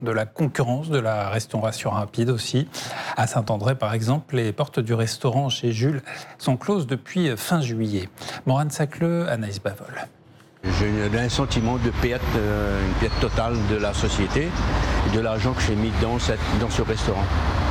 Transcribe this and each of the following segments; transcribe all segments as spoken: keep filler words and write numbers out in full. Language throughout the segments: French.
de la concurrence de la restauration rapide aussi. À Saint-André, par exemple, les portes du restaurant chez Jules sont closes depuis fin juillet. Morane Sacleux, Anaïs Bavol. J'ai un sentiment de perte, euh, une perte totale de la société et de l'argent que j'ai mis dans, cette, dans ce restaurant.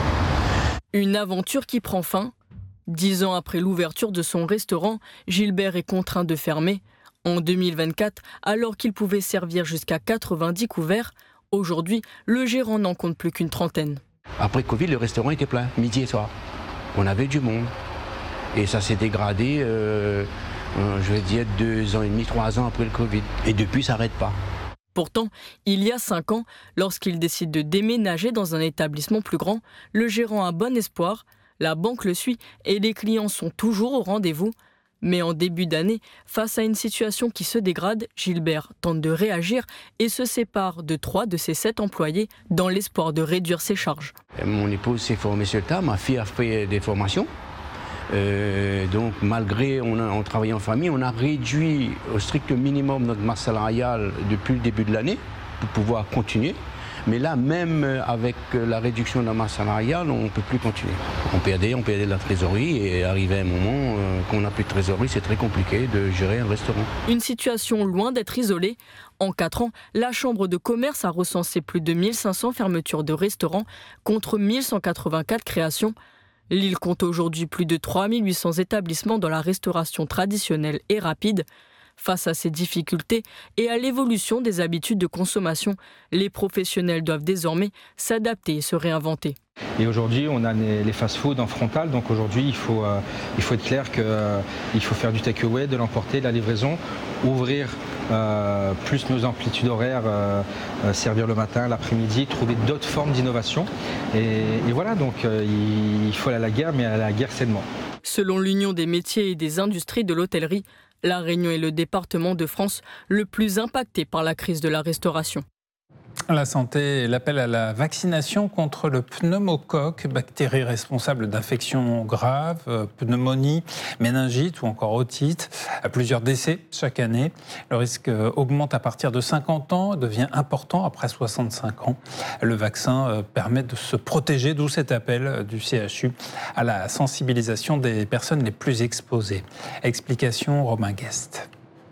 Une aventure qui prend fin. Dix ans après l'ouverture de son restaurant, Gilbert est contraint de fermer. En deux mille vingt-quatre, alors qu'il pouvait servir jusqu'à quatre-vingt-dix couverts, aujourd'hui, le gérant n'en compte plus qu'une trentaine. Après Covid, le restaurant était plein, midi et soir. On avait du monde. Et ça s'est dégradé, euh, euh, je vais dire, deux ans et demi, trois ans après le Covid. Et depuis, ça n'arrête pas. Pourtant, il y a cinq ans, lorsqu'il décide de déménager dans un établissement plus grand, le gérant a bon espoir, la banque le suit et les clients sont toujours au rendez-vous. Mais en début d'année, face à une situation qui se dégrade, Gilbert tente de réagir et se sépare de trois de ses sept employés dans l'espoir de réduire ses charges. Mon épouse s'est formée sur le tas, ma fille a fait des formations. Euh, donc malgré on, a, on travaille en famille, on a réduit au strict minimum notre masse salariale depuis le début de l'année pour pouvoir continuer. Mais là, même avec la réduction de la masse salariale, on ne peut plus continuer. On perdait, on perdait de la trésorerie et arrivé un moment euh, qu'on n'a plus de trésorerie, c'est très compliqué de gérer un restaurant. Une situation loin d'être isolée. En quatre ans, la Chambre de commerce a recensé plus de mille cinq cents fermetures de restaurants contre mille cent quatre-vingt-quatre créations. L'île compte aujourd'hui plus de trois mille huit cents établissements dans la restauration traditionnelle et rapide. Face à ces difficultés et à l'évolution des habitudes de consommation, les professionnels doivent désormais s'adapter et se réinventer. Et aujourd'hui, on a les fast-food en frontal, donc aujourd'hui, il faut, euh, il faut être clair qu'il euh, faut faire du take-away, de l'emporter, de la livraison, ouvrir euh, plus nos amplitudes horaires, euh, euh, servir le matin, l'après-midi, trouver d'autres formes d'innovation. Et, et voilà, donc euh, il faut aller à la guerre, mais à la guerre sainement. Selon l'Union des métiers et des industries de l'hôtellerie, La Réunion est le département de France le plus impacté par la crise de la restauration. La santé et l'appel à la vaccination contre le pneumocoque, bactérie responsable d'infections graves, pneumonie, méningite ou encore otite. Plusieurs décès chaque année. Le risque augmente à partir de cinquante ans, devient important après soixante-cinq ans. Le vaccin permet de se protéger, d'où cet appel du C H U à la sensibilisation des personnes les plus exposées. Explication Romain Guest.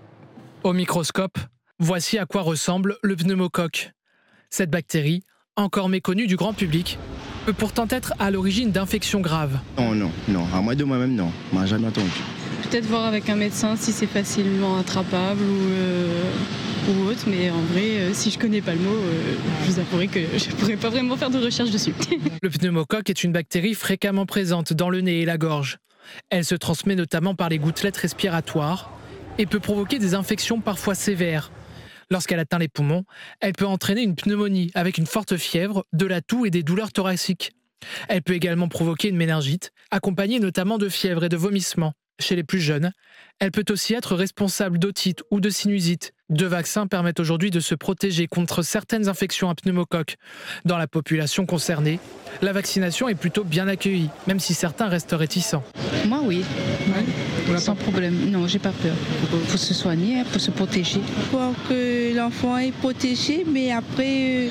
Au microscope, voici à quoi ressemble le pneumocoque. Cette bactérie, encore méconnue du grand public, peut pourtant être à l'origine d'infections graves. Non, non, non. À moi de moi-même, non. On m'a jamais entendu. Peut-être voir avec un médecin si c'est facilement attrapable ou, euh, ou autre, mais en vrai, euh, si je connais pas le mot, euh, je vous avouerai que je pourrais pas vraiment faire de recherche dessus. Le pneumocoque est une bactérie fréquemment présente dans le nez et la gorge. Elle se transmet notamment par les gouttelettes respiratoires et peut provoquer des infections parfois sévères. Lorsqu'elle atteint les poumons, elle peut entraîner une pneumonie avec une forte fièvre, de la toux et des douleurs thoraciques. Elle peut également provoquer une méningite, accompagnée notamment de fièvre et de vomissements. Chez les plus jeunes, elle peut aussi être responsable d'otite ou de sinusite. Deux vaccins permettent aujourd'hui de se protéger contre certaines infections à pneumocoque. Dans la population concernée, la vaccination est plutôt bien accueillie, même si certains restent réticents. Moi, oui. Ouais. Sans problème. Non, j'ai pas peur. Il faut se soigner, il faut se protéger. Pour que l'enfant est protégé, mais après, euh,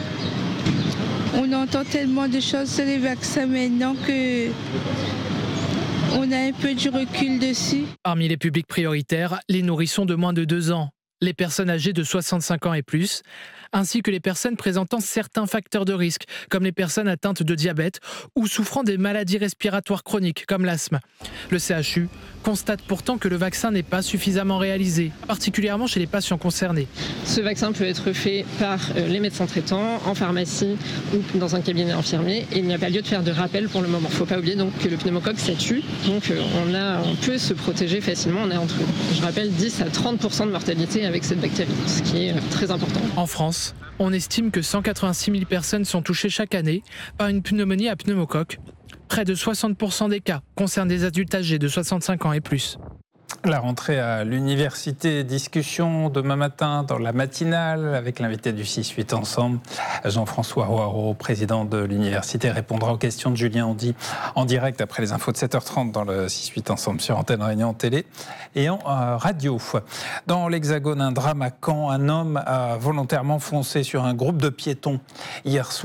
on entend tellement de choses sur les vaccins maintenant que on a un peu du recul dessus. Parmi les publics prioritaires, les nourrissons de moins de deux ans, les personnes âgées de soixante-cinq ans et plus, ainsi que les personnes présentant certains facteurs de risque, comme les personnes atteintes de diabète ou souffrant des maladies respiratoires chroniques, comme l'asthme. Le C H U constate pourtant que le vaccin n'est pas suffisamment réalisé, particulièrement chez les patients concernés. Ce vaccin peut être fait par les médecins traitants, en pharmacie ou dans un cabinet infirmier, et il n'y a pas lieu de faire de rappel pour le moment. Il ne faut pas oublier donc que le pneumocoque, ça tue, donc on, a, on peut se protéger facilement. On est entre, je rappelle, dix à trente pour cent de mortalité avec cette bactérie, ce qui est très important. En France, on estime que cent quatre-vingt-six mille personnes sont touchées chaque année par une pneumonie à pneumocoque. Près de soixante pour cent des cas concernent des adultes âgés de soixante-cinq ans et plus. La rentrée à l'université, discussion demain matin dans la matinale avec l'invité du six huit Ensemble. Jean-François Roireau, président de l'université, répondra aux questions de Julien Ondy en direct après les infos de sept heures trente dans le six huit Ensemble sur Antenne Réunion télé et en euh, radio. Dans l'Hexagone, un drame à Caen. Un homme a volontairement foncé sur un groupe de piétons hier soir.